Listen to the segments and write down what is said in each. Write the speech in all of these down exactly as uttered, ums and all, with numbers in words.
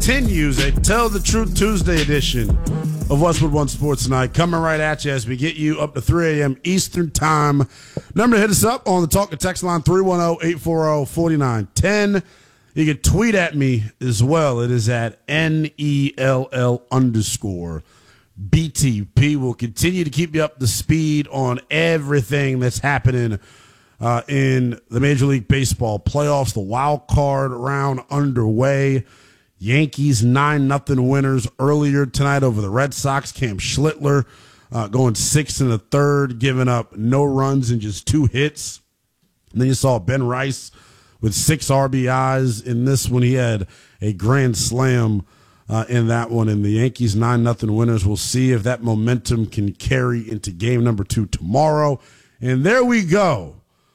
continues a Tell the Truth Tuesday edition of Westwood One Sports Night. Coming right at you as we get you up to three a.m. Eastern Time. Number to hit us up on the Talk and Text line, three one zero, eight four zero, four nine one zero. You can tweet at me as well. It is at N E L L underscore B T P. We'll continue to keep you up to speed on everything that's happening uh, in the Major League Baseball playoffs. The wild card round underway. Yankees nine nothing winners earlier tonight over the Red Sox. Cam Schlittler uh, going six and a third, giving up no runs and just two hits. And then you saw Ben Rice with six R B Is. In this one, he had a grand slam uh, in that one. And the Yankees nine nothing winners. We'll see if that momentum can carry into game number two tomorrow. And there we go.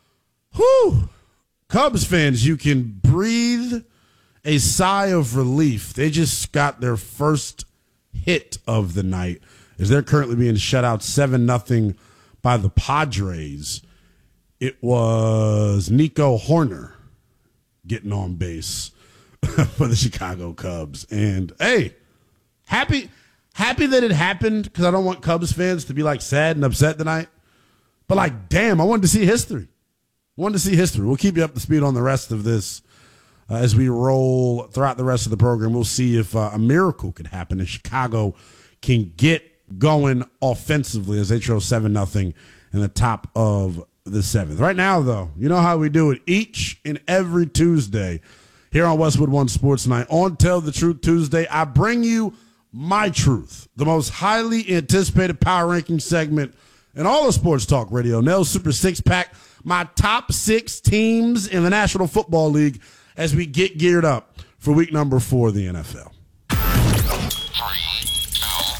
Whew. Cubs fans, you can breathe a sigh of relief. They just got their first hit of the night as they're currently being shut out seven nothing by the Padres. It was Nico Horner getting on base for the Chicago Cubs. And, hey, happy happy that it happened because I don't want Cubs fans to be, like, sad and upset tonight. But, like, damn, I wanted to see history. I wanted to see history. We'll keep you up to speed on the rest of this uh, as we roll throughout the rest of the program. We'll see if uh, a miracle could happen and Chicago can get going offensively as they trail seven nothing in the top of the seventh. Right now, though, you know how we do it each and every Tuesday here on Westwood One Sports Night. On Tell the Truth Tuesday, I bring you my truth, the most highly anticipated power ranking segment in all of sports talk radio. Nell's Super Six Pack, my top six teams in the National Football League as we get geared up for week number four of the N F L.